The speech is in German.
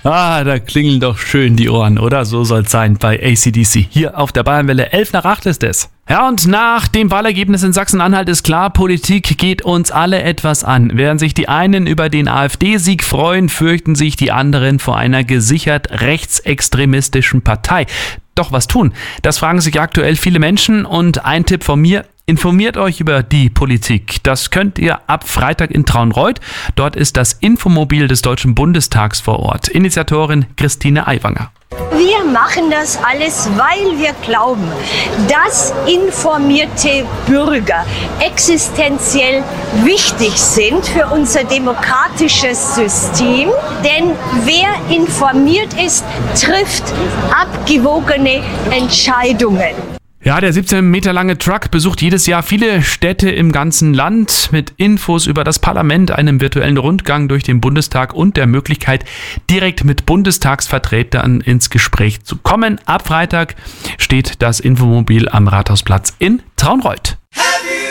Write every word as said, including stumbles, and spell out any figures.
Ah, da klingeln doch schön die Ohren, oder? So soll's sein bei A C D C. Hier auf der Bayernwelle, elf nach acht ist es. Ja, und nach dem Wahlergebnis in Sachsen-Anhalt ist klar, Politik geht uns alle etwas an. Während sich die einen über den AfD-Sieg freuen, fürchten sich die anderen vor einer gesichert rechtsextremistischen Partei. Doch was tun? Das fragen sich aktuell viele Menschen und ein Tipp von mir: Informiert euch über die Politik. Das könnt ihr ab Freitag in Traunreut. Dort ist das Infomobil des Deutschen Bundestags vor Ort. Initiatorin Christine Aiwanger. Wir machen das alles, weil wir glauben, dass informierte Bürger existenziell wichtig sind für unser demokratisches System. Denn wer informiert ist, trifft abgewogene Entscheidungen. Ja, der siebzehn Meter lange Truck besucht jedes Jahr viele Städte im ganzen Land mit Infos über das Parlament, einem virtuellen Rundgang durch den Bundestag und der Möglichkeit, direkt mit Bundestagsvertretern ins Gespräch zu kommen. Ab Freitag steht das Infomobil am Rathausplatz in Traunreut.